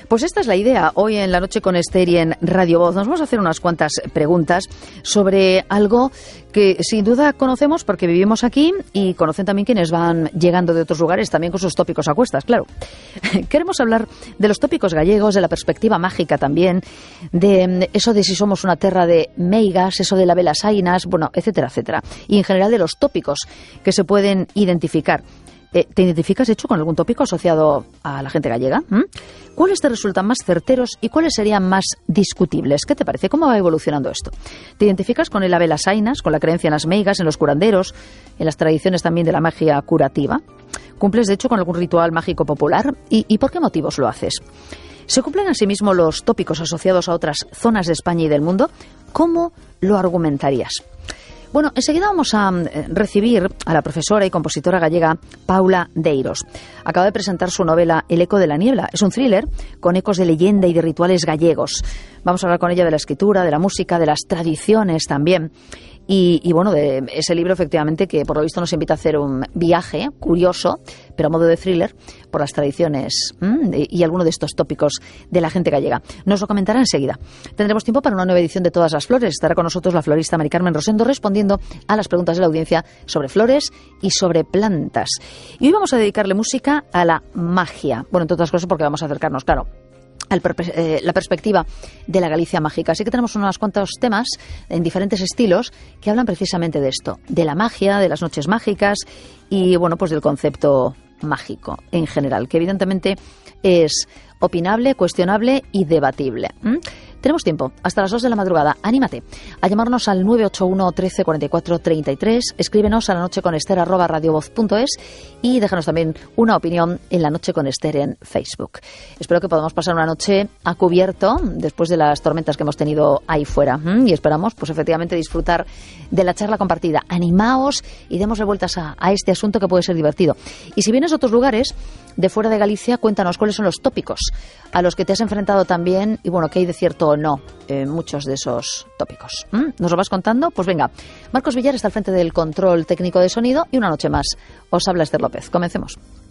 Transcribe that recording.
Pues esta es la idea. Hoy en La Noche con Esther y en Radio Voz nos vamos a hacer unas cuantas preguntas sobre algo que sin duda conocemos porque vivimos aquí y conocen también quienes van llegando de otros lugares, también con sus tópicos a cuestas, claro. Queremos hablar de los tópicos gallegos, de la perspectiva mágica también, de eso de si somos una terra de meigas, eso de la velas ainas, bueno, etcétera, etcétera. Y en general de los tópicos que se pueden identificar. ¿Te identificas, de hecho, con algún tópico asociado a la gente gallega? ¿Cuáles te resultan más certeros y cuáles serían más discutibles? ¿Qué te parece? ¿Cómo va evolucionando esto? ¿Te identificas con el ave las ainas, con la creencia en las meigas, en los curanderos, en las tradiciones también de la magia curativa? ¿Cumples, de hecho, con algún ritual mágico popular? ¿Y por qué motivos lo haces? ¿Se cumplen asimismo los tópicos asociados a otras zonas de España y del mundo? ¿Cómo lo argumentarías? Bueno, enseguida vamos a recibir a la profesora y compositora gallega Paula Deiros. Acaba de presentar su novela El eco de la niebla. Es un thriller con ecos de leyenda y de rituales gallegos. Vamos a hablar con ella de la escritura, de la música, de las tradiciones también. Y bueno, de ese libro efectivamente que por lo visto nos invita a hacer un viaje curioso, pero a modo de thriller, por las tradiciones y alguno de estos tópicos de la gente gallega. Nos lo comentará enseguida. Tendremos tiempo para una nueva edición de Todas las Flores. Estará con nosotros la florista Mari Carmen Rosendo respondiendo a las preguntas de la audiencia sobre flores y sobre plantas. Y hoy vamos a dedicarle música a la magia. Bueno, entre otras cosas porque vamos a acercarnos, claro, la perspectiva de la Galicia mágica. Así que tenemos unos cuantos temas en diferentes estilos que hablan precisamente de esto, de la magia, de las noches mágicas y, bueno, pues del concepto mágico en general, que evidentemente es opinable, cuestionable y debatible. Tenemos tiempo, hasta las 2 de la madrugada. Anímate a llamarnos al 981 13 44 33, escríbenos a lanocheconester@radiovoz.es y déjanos también una opinión en La Noche con Esther en Facebook. Espero que podamos pasar una noche a cubierto después de las tormentas que hemos tenido ahí fuera y esperamos pues efectivamente disfrutar de la charla compartida. Animaos y démosle vueltas a este asunto que puede ser divertido. Y si vienes a otros lugares de fuera de Galicia, cuéntanos cuáles son los tópicos a los que te has enfrentado también y bueno, qué hay de cierto o no muchos de esos tópicos. ¿Nos lo vas contando? Pues venga, Marcos Villar está al frente del control técnico de sonido y una noche más os habla Esther López. Comencemos.